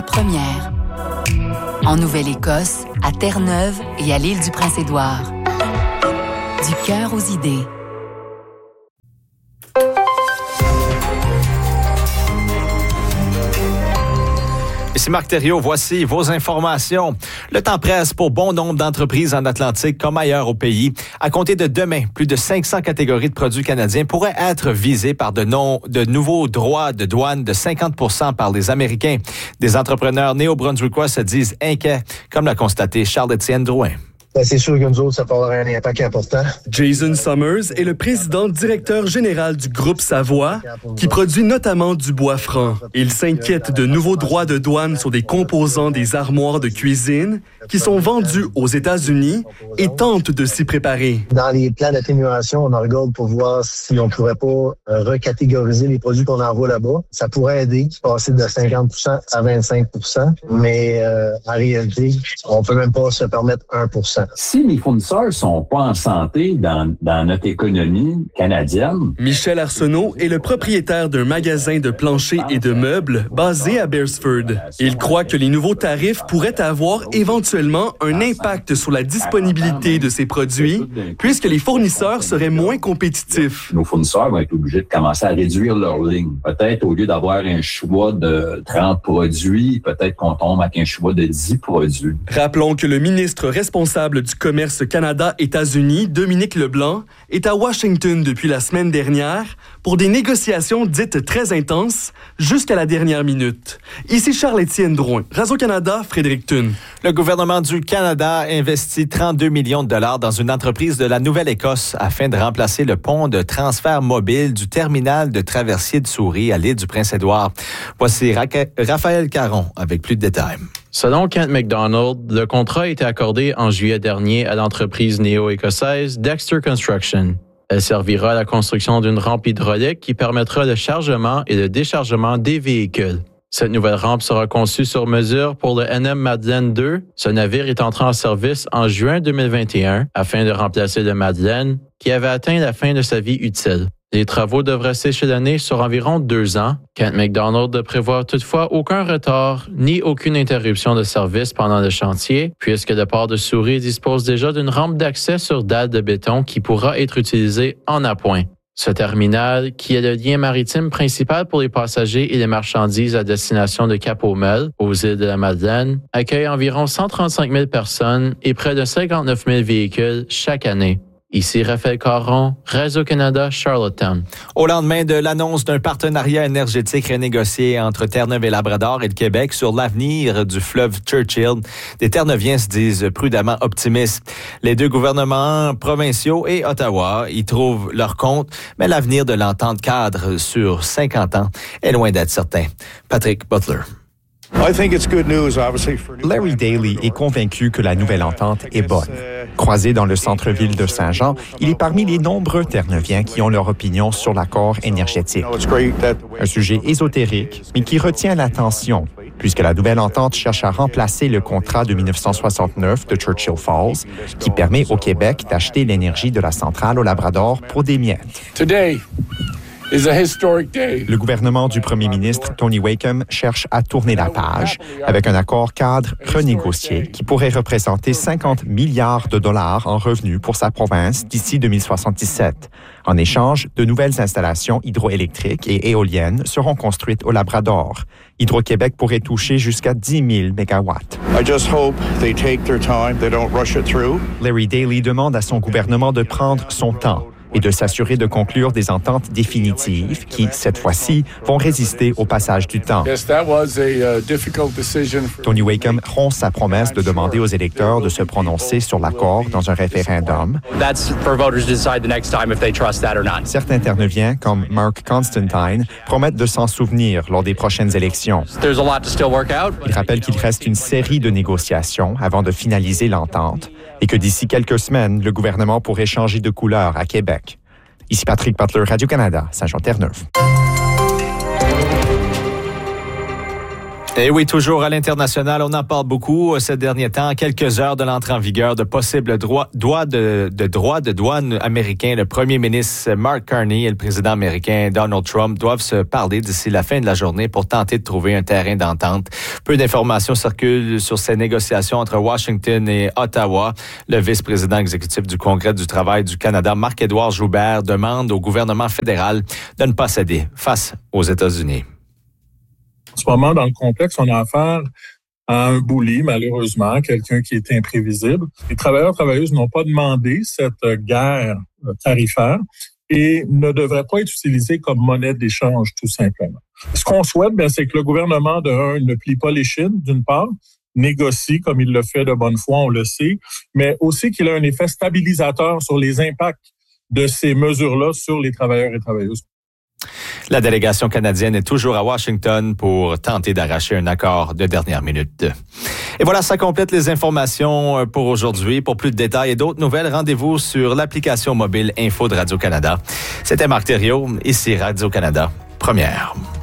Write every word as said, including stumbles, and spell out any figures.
Première. En Nouvelle-Écosse, à Terre-Neuve et à l'île du Prince-Édouard. Du cœur aux idées. Ici Marc Thériault, voici vos informations. Le temps presse pour bon nombre d'entreprises en Atlantique comme ailleurs au pays. À compter de demain, plus de cinq cents catégories de produits canadiens pourraient être visées par de, non, de nouveaux droits de douane de cinquante pour cent par les Américains. Des entrepreneurs néo-brunswickois se disent inquiets, comme l'a constaté Charles-Étienne Drouin. Ben, c'est sûr que nous autres, ça peut avoir un impact important. Jason Summers est le président directeur général du groupe Savoie, qui produit notamment du bois franc. Il s'inquiète de nouveaux droits de douane sur des composants des armoires de cuisine qui sont vendus aux États-Unis et tente de s'y préparer. Dans les plans d'atténuation, on en regarde pour voir si on pourrait pas euh, recatégoriser les produits qu'on envoie là-bas. Ça pourrait aider, passer de cinquante pour cent à vingt-cinq pour cent, mais euh, en réalité, on peut même pas se permettre un pour cent. Si les fournisseurs sont pas en santé dans, dans notre économie canadienne... Michel Arsenault est le propriétaire d'un magasin de planchers et de meubles basé à Beresford. Il croit que les nouveaux tarifs pourraient avoir éventuellement un impact sur la disponibilité de ces produits, puisque les fournisseurs seraient moins compétitifs. Nos fournisseurs vont être obligés de commencer à réduire leur ligne. Peut-être, au lieu d'avoir un choix de trente produits, peut-être qu'on tombe avec un choix de dix produits. Rappelons que le ministre responsable du commerce Canada-États-Unis, Dominique Leblanc, est à Washington depuis la semaine dernière pour des négociations dites très intenses jusqu'à la dernière minute. Ici Charles-Étienne Drouin, Radio-Canada, Fredericton. Le gouvernement du Canada investit trente-deux millions de dollars dans une entreprise de la Nouvelle-Écosse afin de remplacer le pont de transfert mobile du terminal de traversier de Souris à l'île du Prince-Édouard. Voici Ra- Raphaël Caron avec plus de détails. Selon Kent McDonald, le contrat a été accordé en juillet dernier à l'entreprise néo-écossaise Dexter Construction. Elle servira à la construction d'une rampe hydraulique qui permettra le chargement et le déchargement des véhicules. Cette nouvelle rampe sera conçue sur mesure pour le N M Madeleine deux. Ce navire est entré en service en juin deux mille vingt et un afin de remplacer le Madeleine, qui avait atteint la fin de sa vie utile. Les travaux devraient s'échelonner sur environ deux ans. Kent McDonald ne prévoit toutefois aucun retard ni aucune interruption de service pendant le chantier, puisque le port de Souris dispose déjà d'une rampe d'accès sur dalles de béton qui pourra être utilisée en appoint. Ce terminal, qui est le lien maritime principal pour les passagers et les marchandises à destination de Cap-aux-Melles, aux îles de la Madeleine, accueille environ cent trente-cinq mille personnes et près de cinquante-neuf mille véhicules chaque année. Ici Raphaël Caron, Radio-Canada, Charlottetown. Au lendemain de l'annonce d'un partenariat énergétique renégocié entre Terre-Neuve et Labrador et le Québec sur l'avenir du fleuve Churchill, des Terre-Neuviens se disent prudemment optimistes. Les deux gouvernements provinciaux et Ottawa y trouvent leur compte, mais l'avenir de l'entente cadre sur cinquante ans est loin d'être certain. Patrick Butler. Larry Daly est convaincu que la nouvelle entente est bonne. Croisé dans le centre-ville de Saint-Jean, il est parmi les nombreux Terre-Neuviens qui ont leur opinion sur l'accord énergétique. Un sujet ésotérique, mais qui retient l'attention, puisque la nouvelle entente cherche à remplacer le contrat de dix-neuf cent soixante-neuf de Churchill Falls, qui permet au Québec d'acheter l'énergie de la centrale au Labrador pour des miettes. Today. Le gouvernement du premier ministre Tony Wakeham cherche à tourner la page avec un accord cadre renégocié qui pourrait représenter cinquante milliards de dollars en revenus pour sa province d'ici deux mille soixante-dix-sept. En échange, de nouvelles installations hydroélectriques et éoliennes seront construites au Labrador. Hydro-Québec pourrait toucher jusqu'à dix mille mégawatts. Larry Daly demande à son gouvernement de prendre son temps et de s'assurer de conclure des ententes définitives qui, cette fois-ci, vont résister au passage du temps. Tony Wakeham rompt sa promesse de demander aux électeurs de se prononcer sur l'accord dans un référendum. Certains Terre-Neuviens, comme Mark Constantine, promettent de s'en souvenir lors des prochaines élections. Il rappelle qu'il reste une série de négociations avant de finaliser l'entente et que d'ici quelques semaines, le gouvernement pourrait changer de couleur à Québec. Ici Patrick Butler, Radio-Canada, Saint-Jean-Terre-Neuve. Et oui, toujours à l'international, on en parle beaucoup ces derniers temps. Quelques heures de l'entrée en vigueur de possibles droits droits de, de droits de douane américains. Le premier ministre Mark Carney et le président américain Donald Trump doivent se parler d'ici la fin de la journée pour tenter de trouver un terrain d'entente. Peu d'informations circulent sur ces négociations entre Washington et Ottawa. Le vice-président exécutif du Congrès du travail du Canada, Marc-Édouard Joubert, demande au gouvernement fédéral de ne pas céder face aux États-Unis. En ce moment, dans le complexe, on a affaire à un bully, malheureusement, quelqu'un qui est imprévisible. Les travailleurs et travailleuses n'ont pas demandé cette guerre tarifaire et ne devraient pas être utilisés comme monnaie d'échange, tout simplement. Ce qu'on souhaite, bien, c'est que le gouvernement, de un, ne plie pas les chines, d'une part, négocie comme il le fait de bonne foi, on le sait, mais aussi qu'il ait un effet stabilisateur sur les impacts de ces mesures-là sur les travailleurs et travailleuses. La délégation canadienne est toujours à Washington pour tenter d'arracher un accord de dernière minute. Et voilà, ça complète les informations pour aujourd'hui. Pour plus de détails et d'autres nouvelles, rendez-vous sur l'application mobile Info de Radio-Canada. C'était Marc Thériault, ici Radio-Canada, première.